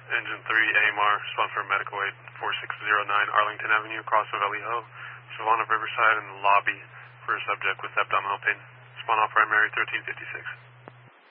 Engine 3 AMR, respond for medical aid 4609 Arlington Avenue, across of Eliho, Savannah Riverside, in the lobby for a subject with abdominal pain. Spawn off primary 1356.